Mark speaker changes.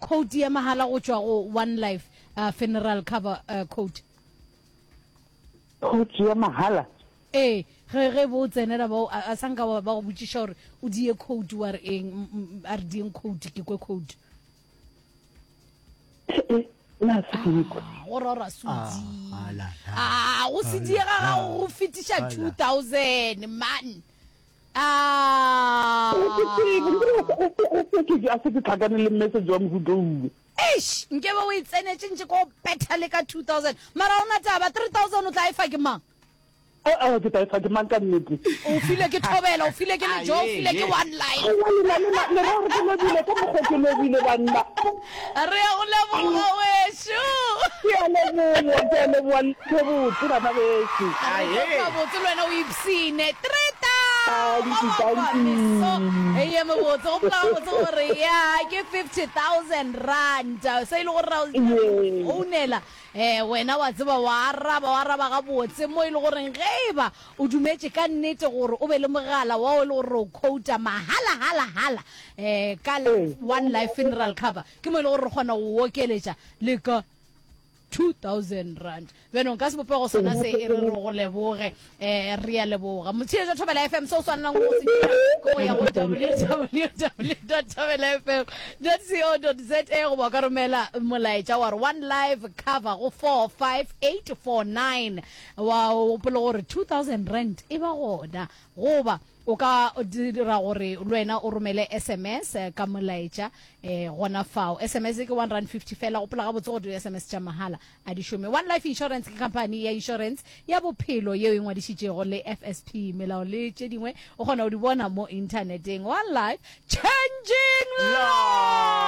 Speaker 1: code ya mahala go tswa go One Life funeral cover code?
Speaker 2: Code ya mahala
Speaker 1: ge bo tsenela ba a sanka ba go botšiša gore o die code wa re eng a re dieng code ke kwe code
Speaker 2: na se ke
Speaker 1: go rora sudi go se diega ga go fetiša 2000 man
Speaker 2: ke tlhakane le message wa mohutou
Speaker 1: nke ba o e tsenetse ntse ko betha le ka 2000 mara o na taba 3000 o tla e fa ke mang
Speaker 2: ke tla e fa ke mang ka nnete
Speaker 1: o file ke thobela o file ke lejo o file ke One Life re ya go leboga wešo botse le wena o ipsine eye mobotse go pola botse gore ya ke 50,000 rand se e le gore o nela wena wa tseba wa araba ga botse mo e le goreng geba o dumetse ka nnete gore o be le mogala wa o le gore o quota mahala ka One Life funeral cover ke mo e le gore re kgona go okeletša le ka 2,000 rand beno nka se bopego sona se e re go leboge re ya leboga motšhietša Thobela FM se o swanelang go se dira ko ya go www.thobelafm.co.za go ba ka romela molaetša wa re One Life cover go 45849 wa opole gore 2,000 rand e ba gona goba o ka dira gore lwena o romele SMS ka molaetša gona fao SMS ke 150 fela go pola ga botse go di SMS tša mahala a di šome One Life Insurance ke company ya insurance ya bophelo yeo e ngwadišitšego le FSP melao le tše dingwe o kgona go di bona mo interneteng One Life changing law